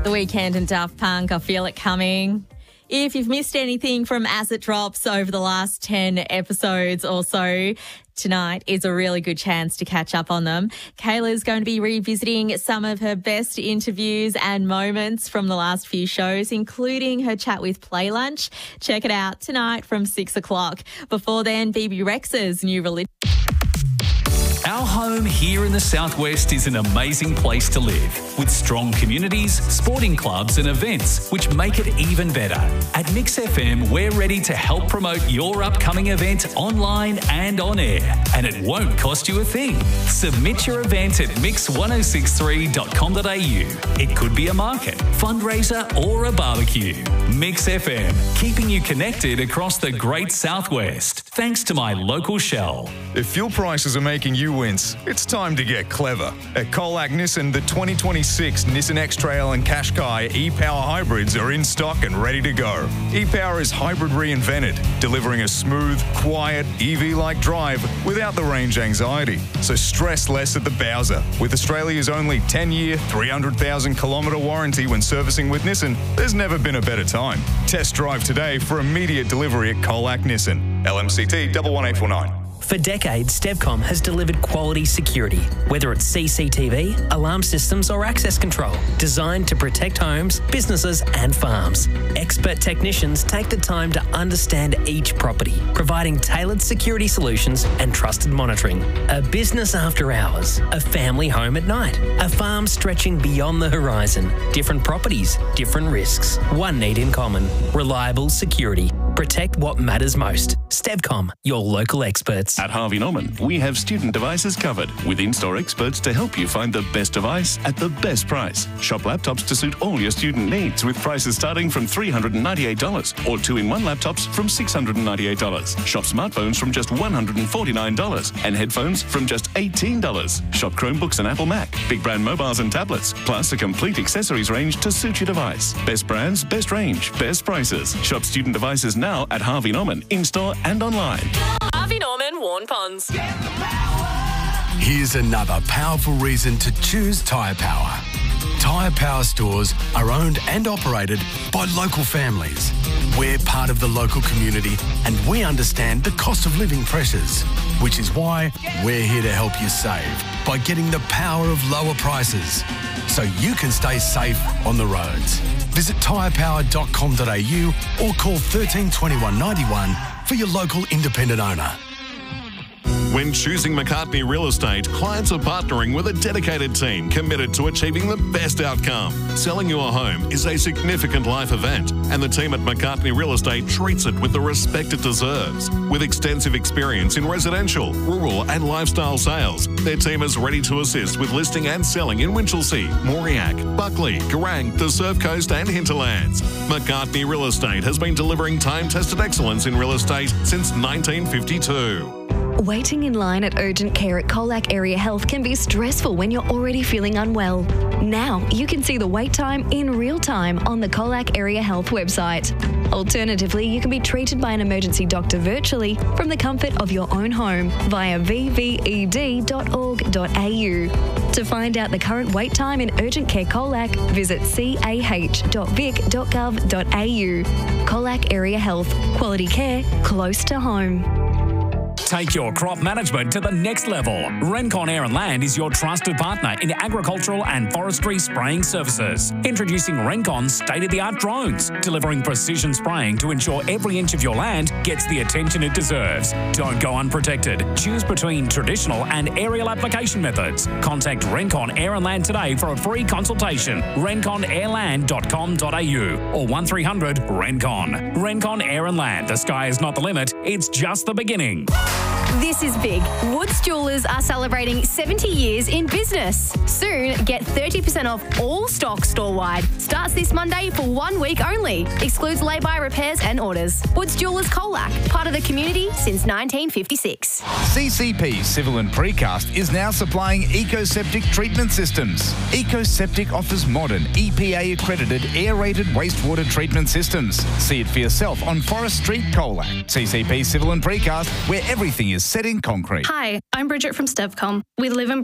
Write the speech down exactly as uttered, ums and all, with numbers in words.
The Weeknd and Daft Punk, I Feel It Coming. If you've missed anything from As It Drops over the last ten episodes or so, tonight is a really good chance to catch up on them. Kayla's going to be revisiting some of her best interviews and moments from the last few shows, including her chat with Play Lunch. Check it out tonight from six o'clock. Before then, B B Rexha's new religion. Our home here in the Southwest is an amazing place to live, with strong communities, sporting clubs and events which make it even better. At Mix F M, we're ready to help promote your upcoming event online and on air, and it won't cost you a thing. Submit your event at mix one oh six three dot com dot a u. It could be a market, fundraiser or a barbecue. Mix F M, keeping you connected across the great Southwest, thanks to my local Shell. If fuel prices are making you wince, it's time to get clever. At Colac Nissan, the twenty twenty-six Nissan X-Trail and Qashqai e-Power hybrids are in stock and ready to go. E-Power is hybrid reinvented, delivering a smooth, quiet, E V-like drive without the range anxiety. So stress less at the Bowser. With Australia's only ten-year, three hundred thousand kilometre warranty when servicing with Nissan, there's never been a better time. Test drive today for immediate delivery at Colac Nissan. L M C T one one eight four nine. For decades, Stevcom has delivered quality security, whether it's C C T V, alarm systems or access control, designed to protect homes, businesses and farms. Expert technicians take the time to understand each property, providing tailored security solutions and trusted monitoring. A business after hours, a family home at night, a farm stretching beyond the horizon. Different properties, different risks. One need in common: reliable security. Protect what matters most. Stevcom, your local experts. At Harvey Norman, we have student devices covered, with in-store experts to help you find the best device at the best price. Shop laptops to suit all your student needs, with prices starting from three hundred ninety-eight dollars, or two-in-one laptops from six hundred ninety-eight dollars. Shop smartphones from just one hundred forty-nine dollars, and headphones from just eighteen dollars. Shop Chromebooks and Apple Mac, big brand mobiles and tablets, plus a complete accessories range to suit your device. Best brands, best range, best prices. Shop student devices now at Harvey Norman, in-store and online. Harvey Norman, Warn Ponds. Here's another powerful reason to choose Tyre Power. Tyre Power stores are owned and operated by local families. We're part of the local community and we understand the cost of living pressures, which is why we're here to help you save by getting the power of lower prices so you can stay safe on the roads. Visit tyre power dot com dot a u or call one three two one nine one for your local independent owner. When choosing McCartney Real Estate, clients are partnering with a dedicated team committed to achieving the best outcome. Selling your home is a significant life event, and the team at McCartney Real Estate treats it with the respect it deserves. With extensive experience in residential, rural and lifestyle sales, their team is ready to assist with listing and selling in Winchelsea, Mauriac, Buckley, Garang, the Surf Coast and Hinterlands. McCartney Real Estate has been delivering time-tested excellence in real estate since nineteen fifty-two. Waiting in line at urgent care at Colac Area Health can be stressful when you're already feeling unwell. Now you can see the wait time in real time on the Colac Area Health website. Alternatively, you can be treated by an emergency doctor virtually from the comfort of your own home via v v e d dot org dot a u. To find out the current wait time in urgent care Colac, visit c a h dot vic dot gov dot a u. Colac Area Health. Quality care close to home. Take your crop management to the next level. Rencon Air and Land is your trusted partner in agricultural and forestry spraying services. Introducing Rencon's state-of-the-art drones, delivering precision spraying to ensure every inch of your land gets the attention it deserves. Don't go unprotected. Choose between traditional and aerial application methods. Contact Rencon Air and Land today for a free consultation. rencon airland dot com dot a u or one three hundred Rencon. Rencon Air and Land. The sky is not the limit. It's just the beginning. This is big. Woods Jewellers are celebrating seventy years in business. Soon, get thirty percent off all stock store-wide. Starts this Monday for one week only. Excludes lay-by repairs and orders. Woods Jewellers Colac, part of the community since nineteen fifty-six. C C P Civil and Precast is now supplying EcoSeptic treatment systems. EcoSeptic offers modern, E P A-accredited, aerated wastewater treatment systems. See it for yourself on Forest Street, Colac. C C P Civil and Precast, where everything is set in concrete. Hi, I'm Bridget from Stevcom. We live in